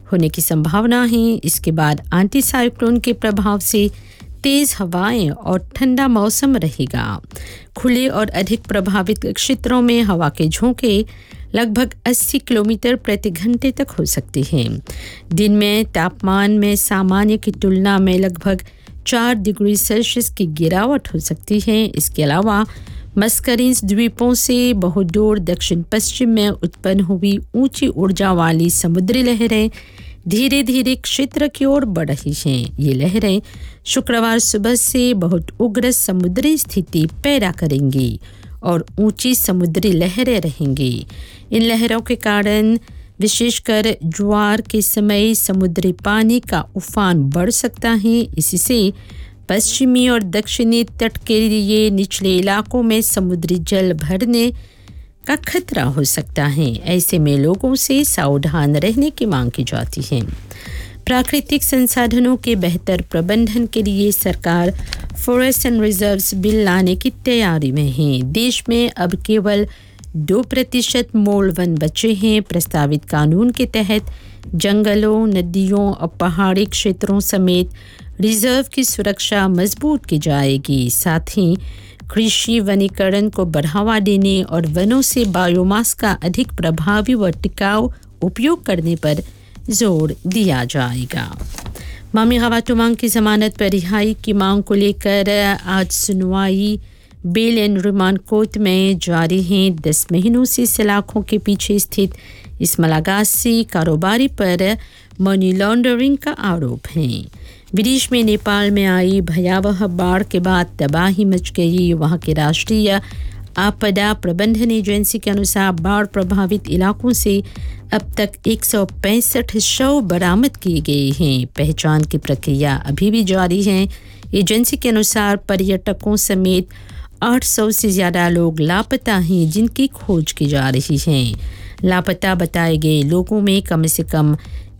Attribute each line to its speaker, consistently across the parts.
Speaker 1: होने की संभावना है। इसके बाद एंटी साइक्लोन के प्रभाव से तेज हवाएं और ठंडा मौसम रहेगा। खुले और अधिक प्रभावित क्षेत्रों में हवा के झोंके लगभग 80 किलोमीटर प्रति घंटे तक हो सकते हैं। दिन में तापमान में सामान्य की तुलना में लगभग 4 डिग्री सेल्सियस की गिरावट हो सकती है। इसके अलावा मस्करीन्स द्वीपों से बहुत दूर दक्षिण पश्चिम में उत्पन्न हुई ऊंची ऊर्जा वाली समुद्री लहरें धीरे धीरे क्षेत्र की ओर बढ़ रही हैं। ये लहरें शुक्रवार सुबह से बहुत उग्र समुद्री स्थिति पैदा करेंगी और ऊंची समुद्री लहरें रहेंगी। इन लहरों के कारण विशेषकर ज्वार के समय समुद्री पानी का उफान बढ़ सकता है। इससे पश्चिमी और दक्षिणी तट के लिए निचले इलाकों में समुद्री जल भरने का खतरा हो सकता है। ऐसे में लोगों से सावधान रहने की मांग की जाती है। प्राकृतिक संसाधनों के बेहतर प्रबंधन के लिए सरकार फॉरेस्ट एंड रिजर्व्स बिल लाने की तैयारी में है। देश में अब केवल 2% मूल वन बचे हैं। प्रस्तावित कानून के तहत जंगलों, नदियों और पहाड़ी क्षेत्रों समेत रिजर्व की सुरक्षा मजबूत की जाएगी। साथ ही कृषि वनीकरण को बढ़ावा देने और वनों से बायोमास का अधिक प्रभावी व टिकाऊ उपयोग करने पर जोर दिया जाएगा। मामी खवातुमांग की जमानत पर रिहाई की मांग को लेकर आज सुनवाई बेल एंड रिमांड कोर्ट में जारी है। 10 महीनों से सलाखों के पीछे स्थित इस मलागासी कारोबारी पर मनी लॉन्ड्रिंग का आरोप है। विदेश में नेपाल में आई भयावह बाढ़ के बाद तबाही मच गई। वहां के राष्ट्रीय आपदा प्रबंधन एजेंसी के अनुसार बाढ़ प्रभावित इलाकों से अब तक 165 शव बरामद किए गए हैं। पहचान की प्रक्रिया अभी भी जारी है। एजेंसी के अनुसार पर्यटकों समेत 800 से ज़्यादा लोग लापता हैं, जिनकी खोज की जा रही है। लापता बताए गए लोगों में कम से कम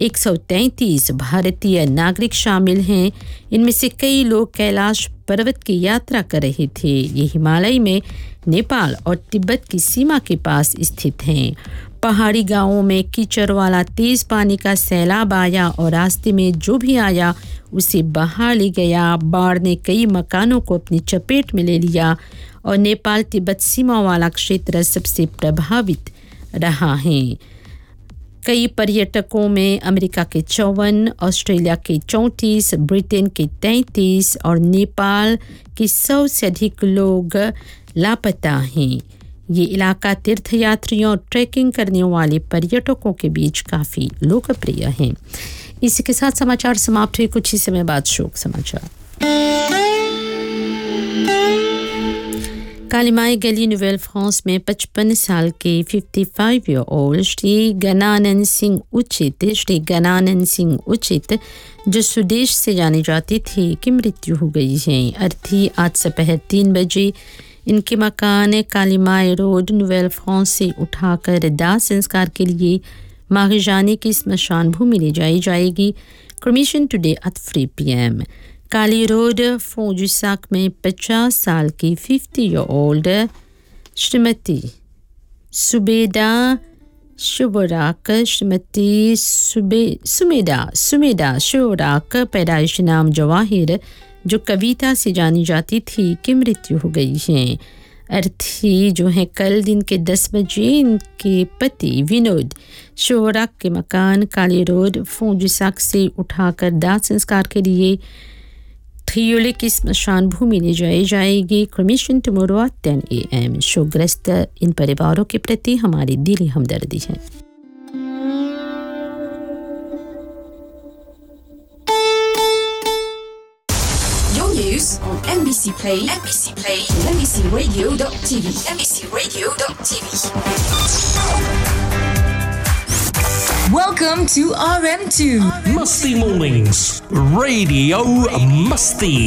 Speaker 1: 133 भारतीय नागरिक शामिल हैं। इनमें से कई लोग कैलाश पर्वत की यात्रा कर रहे थे। ये हिमालय में नेपाल और तिब्बत की सीमा के पास स्थित हैं। पहाड़ी गांवों में कीचड़ वाला तेज पानी का सैलाब आया और रास्ते में जो भी आया उसे बहा ले गया। बाढ़ ने कई मकानों को अपनी चपेट में ले लिया और नेपाल तिब्बत सीमा वाला क्षेत्र सबसे प्रभावित रहा है। कई पर्यटकों में अमेरिका के 54, ऑस्ट्रेलिया के 34, ब्रिटेन के 33 और नेपाल के 100 से अधिक लोग लापता हैं। ये इलाका तीर्थयात्रियों और ट्रैकिंग करने वाले पर्यटकों के बीच काफ़ी लोकप्रिय है। इसी के साथ समाचार समाप्त हुए। कुछ ही समय बाद शोक समाचार। कालीमाई गली नोवेल फ्रांस में 55 साल के 55 ईयर ओल्ड श्री गणानंद सिंह उचित जो स्वदेश से जाने जाते थे की मृत्यु हो गई है। अर्थी आज दोपहर 3 बजे इनके मकान कालीमाई रोड नोवेल फ्रांस से उठाकर दाह संस्कार के लिए मारिजानी की स्मशान भूमि ले जाई जाएगी। Cremation today at 3 PM। Kali road फोंजुसाक में 50 साल की 50 ईयर ओल्ड श्रीमती सुबेदा शुबराक सुमेदा शुबराक पैदाइश नाम जवाहिर जो कविता से जानी जाती थी की मृत्यु हो गई है। अर्थी जो है कल दिन के 10 बजे इनके पति विनोद शुबराक के मकान काली रोड फोंजुसाक से उठाकर दाह संस्कार के लिए थ्रियोले की स्मशान भूमि ले जाई जाएगी। Cremation tomorrow at 10 AM। शोकग्रस्त इन परिवारों के प्रति हमारी दिली हमदर्दी है।
Speaker 2: Your news on NBC Play, and NBCRadio.tv, NBCRadio.tv. Welcome to RM2
Speaker 3: Musty Mornings, Radio Musty.